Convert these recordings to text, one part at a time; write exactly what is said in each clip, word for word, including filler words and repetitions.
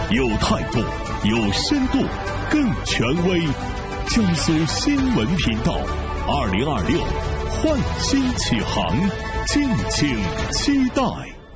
有态度，有深度，更权威。江苏新闻频道，二零二六焕新启航，敬请期待。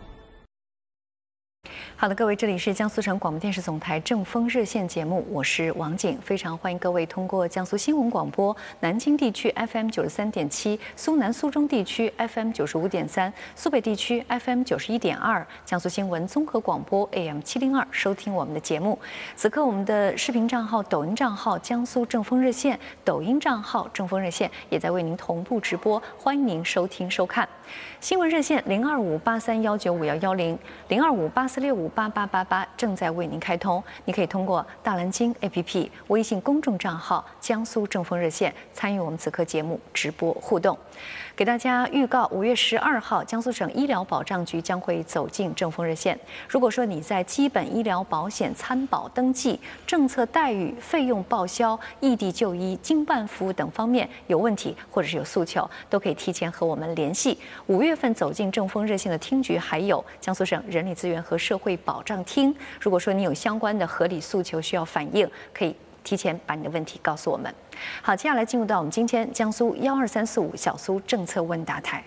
好的，各位，这里是江苏省广播电视总台正风热线节目，我是王景，非常欢迎各位通过江苏新闻广播南京地区 F M 九十三点七、苏南苏中地区 F M 九十五点三、苏北地区 F M 九十一点二、江苏新闻综合广播 A M 七零二收听我们的节目。此刻我们的视频账号、抖音账号江苏正风热线、抖音账号正风热线也在为您同步直播，欢迎您收听收看。新闻热线零二五八三幺九五幺幺零、零二五八四六五八八八八正在为您开通，你可以通过大蓝鲸 A P P、微信公众账号江苏正风热线参与我们此刻节目直播互动。给大家预告，五月十二号，江苏省医疗保障局将会走进正风热线。如果说你在基本医疗保险参保登记、政策待遇、费用报销、异地就医、经办服务等方面有问题或者是有诉求，都可以提前和我们联系。五月份走进正风热线的厅局还有江苏省人力资源和社会保障厅。如果说你有相关的合理诉求需要反映，可以提前把你的问题告诉我们。好，接下来进入到我们今天江苏幺二三四五小苏政策问答台。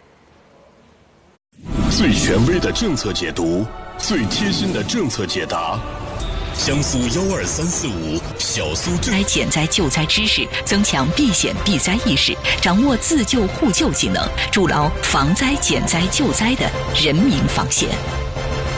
最权威的政策解读，最贴心的政策解答。江苏幺二三四五小苏灾减灾救灾知识，增强避险避灾意识，掌握自救互救技能，筑牢防灾减灾救灾的人民防线。